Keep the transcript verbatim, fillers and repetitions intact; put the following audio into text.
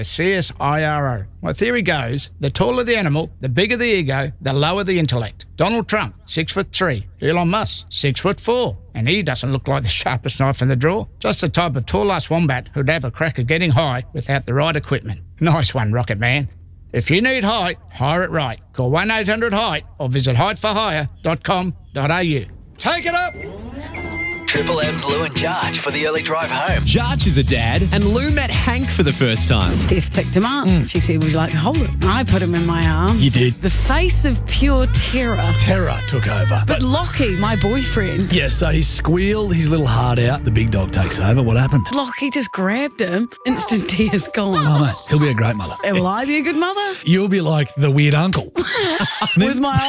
the C S I R O. My theory goes, the taller the animal, the bigger the ego, the lower the intellect. Donald Trump, six foot three. Elon Musk, six foot four. And he doesn't look like the sharpest knife in the drawer. Just the type of tall-ass wombat who'd have a crack at getting high without the right equipment. Nice one, Rocket Man. If you need height, hire it right. Call one eight hundred height or visit height for hire dot com dot a u. Take it up! Triple M's Lou and Jarch for the early drive home. Jarch is a dad, and Lou met Hank for the first time. Steph picked him up. Mm. She said, would you like to hold him? I put him in my arms. You did. The face of pure terror. Terror took over. But Lockie, my boyfriend. Yeah, so he squealed his little heart out. The big dog takes over. What happened? Lockie just grabbed him. Instant tears gone. Oh, mate, he'll be a great mother. Will I be a good mother? You'll be like the weird uncle. With my